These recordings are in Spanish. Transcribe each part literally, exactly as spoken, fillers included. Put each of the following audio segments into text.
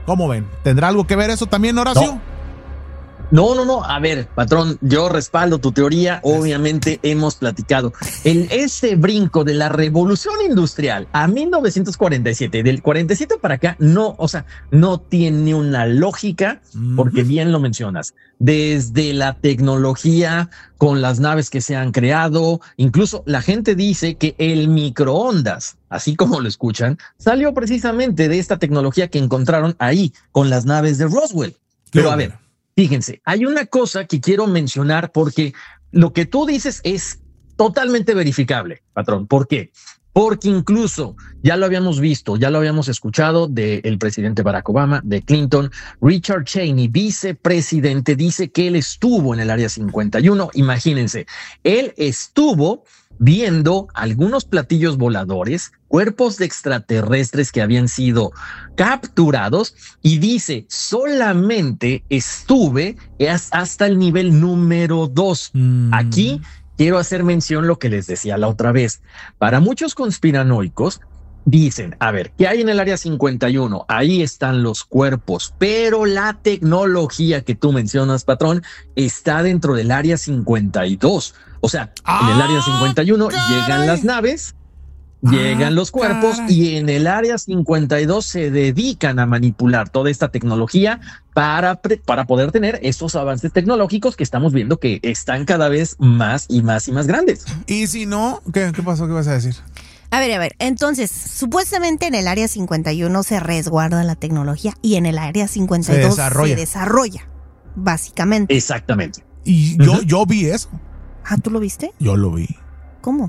¿Cómo ven? ¿Tendrá algo que ver eso también, Horacio? No. No, no, no. A ver, patrón, yo respaldo tu teoría. Obviamente hemos platicado. El, ese brinco de la revolución industrial a mil novecientos cuarenta y siete, del cuarenta y siete para acá, no, o sea, no tiene una lógica, porque bien lo mencionas. Desde la tecnología con las naves que se han creado, incluso la gente dice que el microondas, así como lo escuchan, salió precisamente de esta tecnología que encontraron ahí con las naves de Roswell. Pero a ver, fíjense, hay una cosa que quiero mencionar porque lo que tú dices es totalmente verificable, patrón. ¿Por qué? Porque incluso ya lo habíamos visto, ya lo habíamos escuchado del presidente Barack Obama, de Clinton. Richard Cheney, vicepresidente, dice que él estuvo en el Área cincuenta y uno. Imagínense, él estuvo viendo algunos platillos voladores, cuerpos de extraterrestres que habían sido capturados, y dice, solamente estuve hasta el nivel número dos. Mm. Aquí quiero hacer mención lo que les decía la otra vez. Para muchos conspiranoicos, dicen, a ver, ¿qué hay en el Área cincuenta y uno? Ahí están los cuerpos, pero la tecnología que tú mencionas, patrón, está dentro del Área cincuenta y dos. O sea, ah, en el Área cincuenta y uno caray. llegan las naves, ah, llegan los cuerpos, caray. y en el Área cincuenta y dos se dedican a manipular toda esta tecnología para, para poder tener esos avances tecnológicos que estamos viendo que están cada vez más y más y más grandes. Y si no, ¿qué, qué pasó? ¿Qué vas a decir? A ver, a ver, entonces, supuestamente en el Área cincuenta y uno se resguarda la tecnología y en el Área cincuenta y dos se desarrolla, se desarrolla básicamente. Exactamente. Y yo, uh-huh. yo vi eso. Ah, ¿tú lo viste? Yo lo vi. ¿Cómo?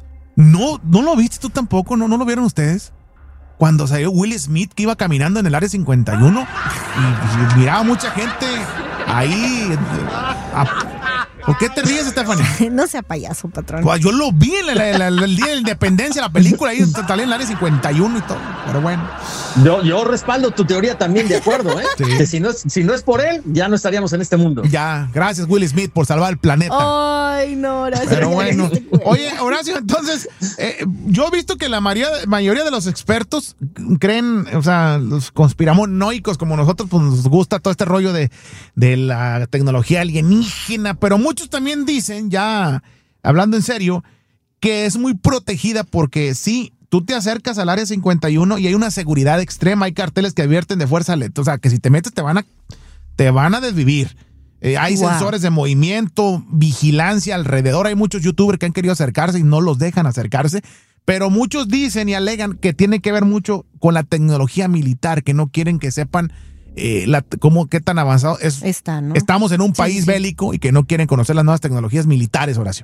No, no lo viste tú tampoco, no, no lo vieron ustedes. Cuando salió Will Smith que iba caminando en el Área cincuenta y uno y, y miraba mucha gente ahí. A, ¿Por qué te ríes, Stephanie? No sea payaso, patrón. Pues yo lo vi en la, la, la, el día de la independencia, la película ahí, también en el Área cincuenta y uno y todo, pero bueno. Yo, yo respaldo tu teoría también, de acuerdo, ¿eh? Sí. Que si no, es, si no es por él, ya no estaríamos en este mundo. Ya, gracias Will Smith por salvar el planeta. Ay, no, Horacio. Pero bueno. Oye, Horacio, entonces, eh, yo he visto que la mayoría, mayoría de los expertos creen, o sea, los conspiranoicos como nosotros, pues nos gusta todo este rollo de, de la tecnología alienígena, pero muchos también dicen, ya hablando en serio, que es muy protegida porque sí, tú te acercas al Área cincuenta y uno y hay una seguridad extrema, hay carteles que advierten de fuerza letal, o sea, que si te metes te van a, te van a desvivir. Eh, hay wow. sensores de movimiento, vigilancia alrededor, hay muchos youtubers que han querido acercarse y no los dejan acercarse, pero muchos dicen y alegan que tiene que ver mucho con la tecnología militar, que no quieren que sepan Eh, la, cómo qué tan avanzado es. Está, ¿no? Estamos en un sí, país sí. bélico y que no quieren conocer las nuevas tecnologías militares, Horacio.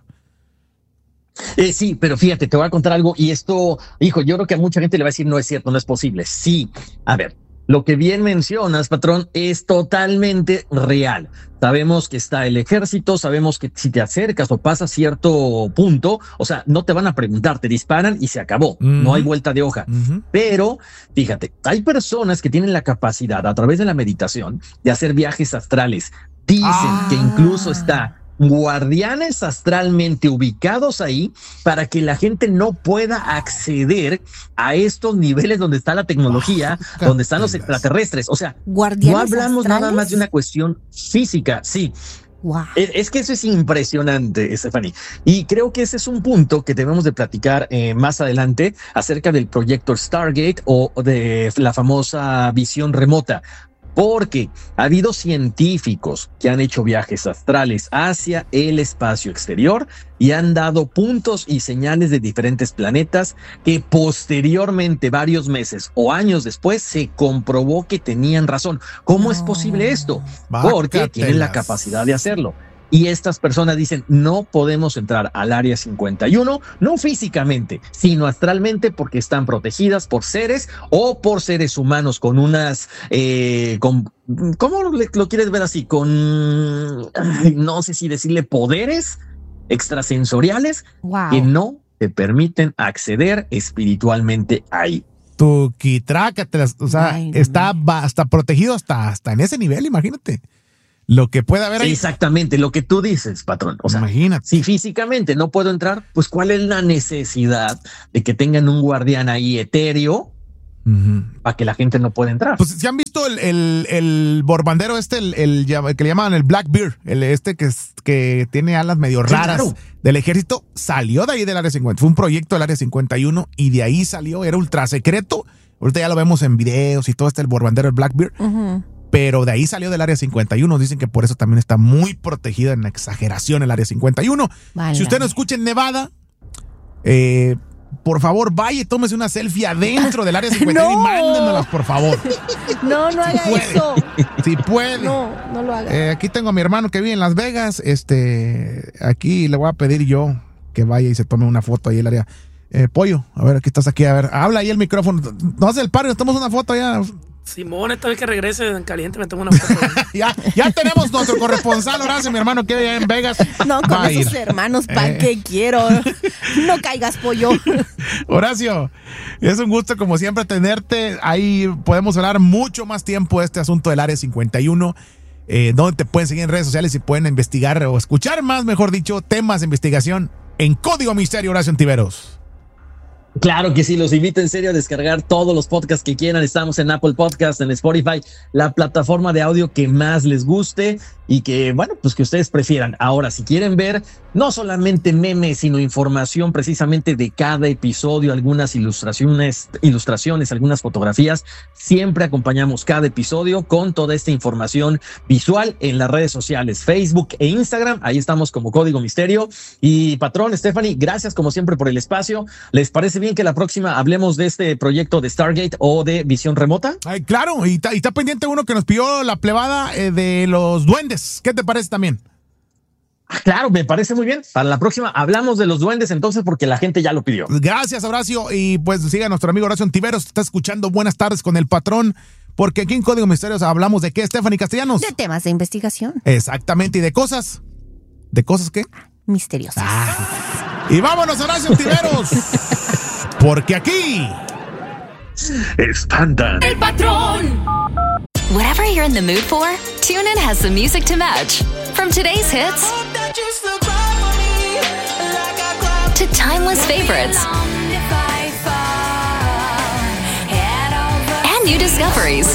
Eh, sí, pero fíjate, te voy a contar algo y esto, hijo, yo creo que a mucha gente le va a decir no es cierto, no es posible. Sí, a ver, lo que bien mencionas, patrón, es totalmente real. Sabemos que está el ejército, sabemos que si te acercas o pasas cierto punto, o sea, no te van a preguntar, te disparan y se acabó, uh-huh. no hay vuelta de hoja. Uh-huh. Pero, fíjate, hay personas que tienen la capacidad a través de la meditación de hacer viajes astrales. Dicen ah. que incluso está guardianes astralmente ubicados ahí para que la gente no pueda acceder a estos niveles donde está la tecnología, oh, donde están los extraterrestres. O sea, no hablamos astrales? nada más de una cuestión física, sí. Wow. Es, es que eso es impresionante, Stephanie. Y creo que ese es un punto que debemos de platicar eh, más adelante acerca del proyecto Stargate o de la famosa visión remota. Porque ha habido científicos que han hecho viajes astrales hacia el espacio exterior y han dado puntos y señales de diferentes planetas que posteriormente, varios meses o años después, se comprobó que tenían razón. ¿Cómo no. es posible esto? Porque Bácatelas. tienen la capacidad de hacerlo. Y estas personas dicen, no podemos entrar al Área cincuenta y uno, no físicamente, sino astralmente, porque están protegidas por seres o por seres humanos con unas, eh, con, ¿cómo lo, lo quieres ver así? Con, ay, no sé si decirle poderes extrasensoriales wow. que no te permiten acceder espiritualmente ahí. Tuquitrácatelas, o sea, Ay, está no. hasta protegido hasta, hasta en ese nivel, imagínate. Lo que puede haber ahí. Exactamente, lo que tú dices, patrón. O sea, imagínate. Si físicamente no puedo entrar, pues ¿cuál es la necesidad de que tengan un guardián ahí etéreo Uh-huh. Para que la gente no pueda entrar. Pues si han visto el, el, el borbandero este, el, el, el que le llamaban el Black Bear, el este que, que tiene alas medio raras, sí, claro, del ejército, salió de ahí del área cincuenta. Fue un proyecto del área cincuenta y uno y de ahí salió, era ultra secreto. Ahorita ya lo vemos en videos y todo este, el borbandero, el Black Bear. Uh-huh. Pero de ahí salió del área cincuenta y uno. Dicen que por eso también está muy protegida en exageración el área cincuenta y uno. Vale. Si usted no escucha en Nevada, eh... por favor, vaya y tómese una selfie adentro del área cincuenta y uno no. y mándenoslas, por favor. No, no haga si eso. Si puede. No, no lo haga. Eh, aquí tengo a mi hermano que vive en Las Vegas. Este, aquí le voy a pedir yo que vaya y se tome una foto ahí en el área. Eh, Pollo, a ver, aquí estás aquí. A ver, habla ahí el micrófono. No hace el paro, nos tomamos una foto allá. Simón, esta vez que regrese en caliente me tomo una foto. ya, ya tenemos nuestro corresponsal, Horacio, mi hermano que vive allá en Vegas. No, con esos hermanos, ¿para eh. qué quiero? No caigas, Pollo. Horacio, es un gusto como siempre tenerte. Ahí podemos hablar mucho más tiempo de este asunto del área cincuenta y uno. Eh, donde te pueden seguir en redes sociales y pueden investigar o escuchar más, mejor dicho, temas de investigación en Código Misterio, Horacio Ontiveros. Claro que sí, los invito en serio a descargar todos los podcasts que quieran. Estamos en Apple Podcast, en Spotify, la plataforma de audio que más les guste y que, bueno, pues que ustedes prefieran. Ahora, si quieren ver no solamente memes, sino información precisamente de cada episodio, algunas ilustraciones, ilustraciones, algunas fotografías, siempre acompañamos cada episodio con toda esta información visual en las redes sociales, Facebook e Instagram. Ahí estamos como Código Misterio. Y patrón, Stephanie, gracias como siempre por el espacio. ¿Les parece bien que la próxima hablemos de este proyecto de Stargate o de visión remota? Ay, claro, y está pendiente uno que nos pidió la plebada eh, de los duendes. ¿Qué te parece también? Claro, me parece muy bien. Para la próxima hablamos de los duendes entonces porque la gente ya lo pidió. Gracias, Horacio. Y pues siga a nuestro amigo Horacio Ontiveros. Está escuchando Buenas Tardes con el Patrón. Porque aquí en Código Misterios hablamos de qué, Stephanie Castellanos. De temas de investigación. Exactamente. ¿Y de cosas? ¿De cosas qué? Misteriosas. Ah. Y vámonos, Horacio Ontiveros. Porque aquí espantan. El Patrón. Whatever you're in the mood for, TuneIn has the music to match. From today's hits to timeless favorites and new discoveries.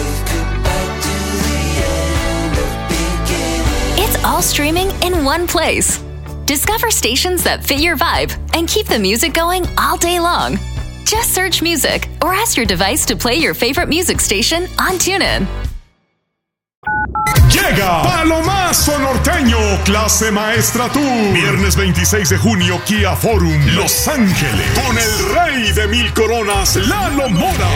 It's all streaming in one place. Discover stations that fit your vibe and keep the music going all day long. Just search music or ask your device to play your favorite music station on TuneIn. Llega Palomazo Norteño, clase maestra tour. Viernes veintiséis de junio, Kia Forum, Los Ángeles. Con el rey de mil coronas, Lalo Mora.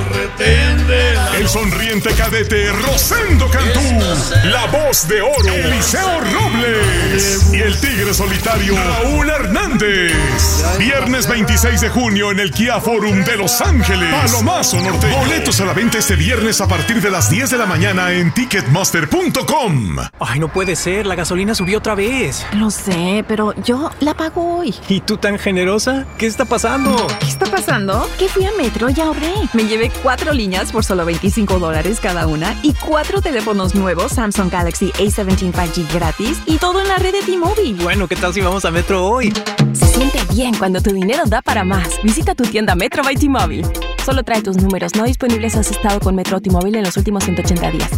El sonriente cadete, Rosendo Cantú. La voz de oro, Eliseo Robles. Y el tigre solitario, Raúl Hernández. Viernes veintiséis de junio en el Kia Forum de Los Ángeles. Palomazo Norteño. Boletos a la venta este viernes a partir de las diez de la mañana en ticketmaster punto com. Ay, no puede ser, la gasolina subió otra vez. Lo sé, pero yo la pago hoy. ¿Y tú tan generosa? ¿Qué está pasando? ¿Qué está pasando? Que fui a Metro y ahorré. Me llevé cuatro líneas por solo veinticinco dólares cada una y cuatro teléfonos nuevos Samsung Galaxy A diecisiete cinco G gratis y todo en la red de T-Mobile. Bueno, ¿qué tal si vamos a Metro hoy? Se siente bien cuando tu dinero da para más. Visita tu tienda Metro by T-Mobile. Solo trae tus números no disponibles si has estado con Metro o T-Mobile en los últimos ciento ochenta días.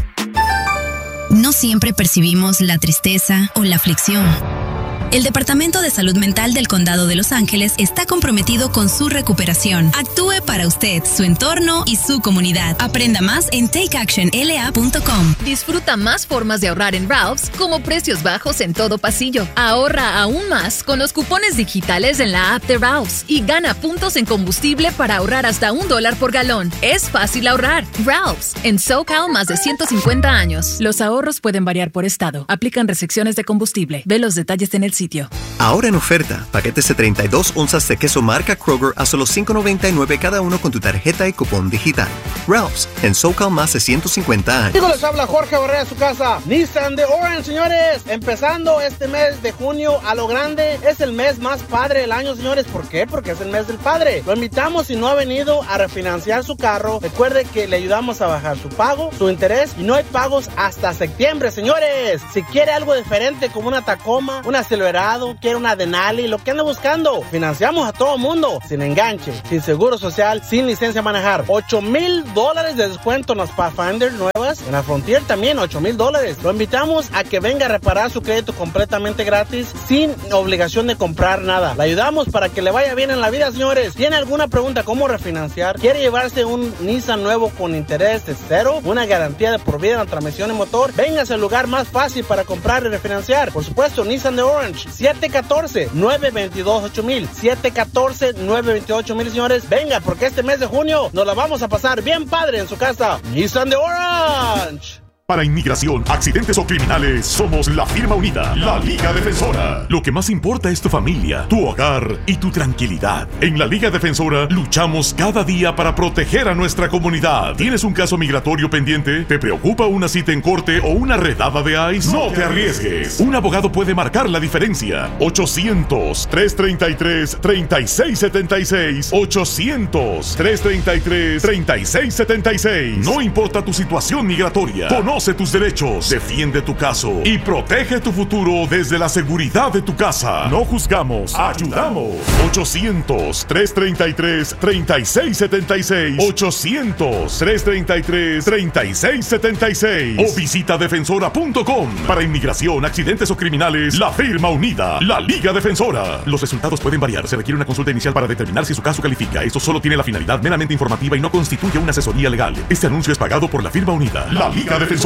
No siempre percibimos la tristeza o la aflicción. El Departamento de Salud Mental del Condado de Los Ángeles está comprometido con su recuperación. Actúe para usted, su entorno y su comunidad. Aprenda más en take action l a punto com. Disfruta más formas de ahorrar en Ralph's, como precios bajos en todo pasillo. Ahorra aún más con los cupones digitales en la app de Ralph's y gana puntos en combustible para ahorrar hasta un dólar por galón. Es fácil ahorrar. Ralph's, en SoCal más de ciento cincuenta años. Los ahorros pueden variar por estado. Aplican restricciones de combustible. Ve los detalles en el sitio. Ahora en oferta, paquetes de treinta y dos onzas de queso marca Kroger a solo cinco noventa y nueve cada uno con tu tarjeta y cupón digital. Ralph's, en SoCal más de ciento cincuenta años. Digo, les habla Jorge Barrera a su casa. Nissan de Orange, señores. Empezando este mes de junio a lo grande. Es el mes más padre del año, señores. ¿Por qué? Porque es el mes del padre. Lo invitamos, si no ha venido a refinanciar su carro. Recuerde que le ayudamos a bajar su pago, su interés, y no hay pagos hasta septiembre, señores. Si quiere algo diferente como una Tacoma, una Silverado operado, quiere una Denali, lo que anda buscando. Financiamos a todo mundo, sin enganche, sin seguro social, sin licencia a manejar. ocho mil dólares de descuento en las Pathfinder nuevas. En la Frontier también ocho mil dólares. Lo invitamos a que venga a reparar su crédito completamente gratis, sin obligación de comprar nada. Le ayudamos para que le vaya bien en la vida, señores. ¿Tiene alguna pregunta cómo refinanciar? ¿Quiere llevarse un Nissan nuevo con interés de cero? ¿Una garantía de por vida en la transmisión y motor? Véngase al lugar más fácil para comprar y refinanciar. Por supuesto, Nissan de Orange. siete uno cuatro, nueve dos dos, ocho mil. siete uno cuatro, nueve dos dos, ocho mil, señores. Venga, porque este mes de junio nos la vamos a pasar bien padre en su casa. Nissan de Orange. Para inmigración, accidentes o criminales, somos la firma unida, la Liga Defensora. Lo que más importa es tu familia, tu hogar y tu tranquilidad. En la Liga Defensora luchamos cada día para proteger a nuestra comunidad. ¿Tienes un caso migratorio pendiente? ¿Te preocupa una cita en corte o una redada de ICE? No te arriesgues. Un abogado puede marcar la diferencia. ochocientos, tres treinta y tres, treinta y seis setenta y seis. ochocientos, tres treinta y tres, treinta y seis setenta y seis. No importa tu situación migratoria. Conoce tus derechos, defiende tu caso y protege tu futuro desde la seguridad de tu casa. No juzgamos, ayudamos. ochocientos, tres treinta y tres, treinta y seis setenta y seis. ochocientos, tres treinta y tres, treinta y seis setenta y seis. O visita defensora punto com. Para inmigración, accidentes o criminales, la firma unida, la Liga Defensora. Los resultados pueden variar. Se requiere una consulta inicial para determinar si su caso califica. Esto solo tiene la finalidad meramente informativa y no constituye una asesoría legal. Este anuncio es pagado por la firma unida, la Liga Defensora.